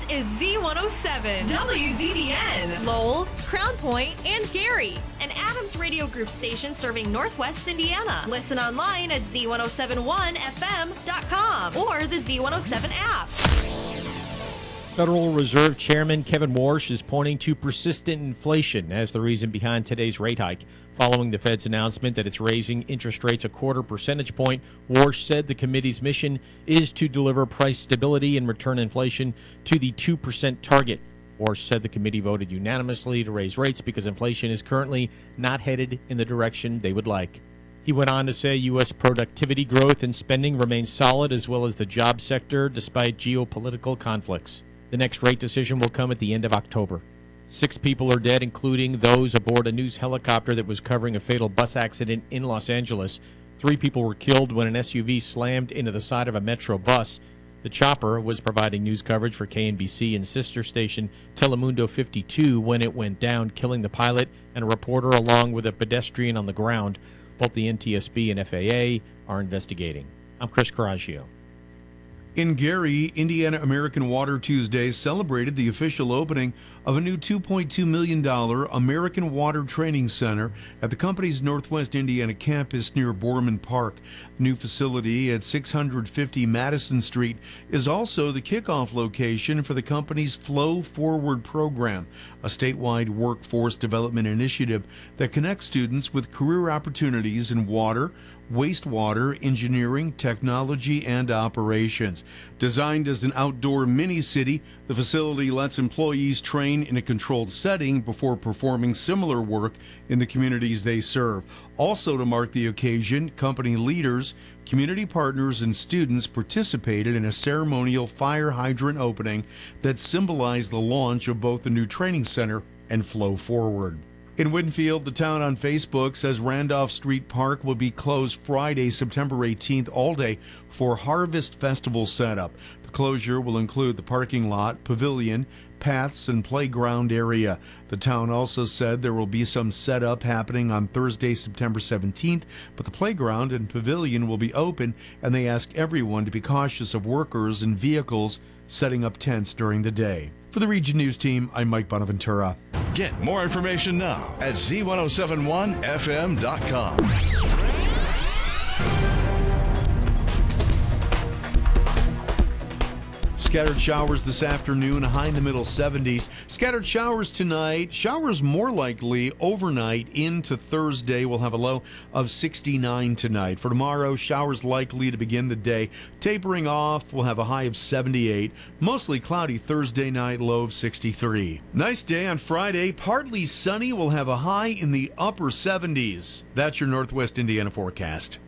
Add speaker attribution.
Speaker 1: is Z107, WZDN, Lowell, Crown Point, and Gary, an Adams Radio Group station serving Northwest Indiana. Listen online at Z1071FM.com or the Z107 app.
Speaker 2: Federal Reserve Chairman Kevin Warsh is pointing to persistent inflation as the reason behind today's rate hike. Following the Fed's announcement that it's raising interest rates a quarter percentage point, Warsh said the committee's mission is to deliver price stability and return inflation to the 2% target. Warsh said the committee voted unanimously to raise rates because inflation is currently not headed in the direction they would like. He went on to say U.S. productivity growth and spending remain solid, as well as the job sector, despite geopolitical conflicts. The next rate decision will come at the end of October. 6 people are dead, including those aboard a news helicopter that was covering a fatal bus accident in Los Angeles. 3 people were killed when an SUV slammed into the side of a Metro bus. The chopper was providing news coverage for KNBC and sister station Telemundo 52 when it went down, killing the pilot and a reporter along with a pedestrian on the ground. Both the NTSB and FAA are investigating. I'm Chris Coraggio.
Speaker 3: In Gary, Indiana American Water Tuesday celebrated the official opening of a new $2.2 million American Water Training Center at the company's Northwest Indiana campus near Borman Park. The new facility at 650 Madison Street is also the kickoff location for the company's Flow Forward program, a statewide workforce development initiative that connects students with career opportunities in water, wastewater, engineering, technology, and operations. Designed as an outdoor mini-city, the facility lets employees train in a controlled setting before performing similar work in the communities they serve. Also to mark the occasion, company leaders, community partners, and students participated in a ceremonial fire hydrant opening that symbolized the launch of both the new training center and Flow Forward. In Winfield, the town on Facebook says Randolph Street Park will be closed Friday, September 18th, all day for Harvest Festival setup. The closure will include the parking lot, pavilion, paths, and playground area. The town also said there will be some setup happening on Thursday, September 17th, but the playground and pavilion will be open, and they ask everyone to be cautious of workers and vehicles setting up tents during the day. For the Region News team, I'm Mike Bonaventura.
Speaker 4: Get more information now at Z1071FM.com.
Speaker 3: Scattered showers this afternoon, high in the middle 70s. Scattered showers tonight. Showers more likely overnight into Thursday. We'll have a low of 69 tonight. For tomorrow, showers likely to begin the day. Tapering off, we'll have a high of 78. Mostly cloudy Thursday night, low of 63. Nice day on Friday. Partly sunny. We'll have a high in the upper 70s. That's your Northwest Indiana forecast.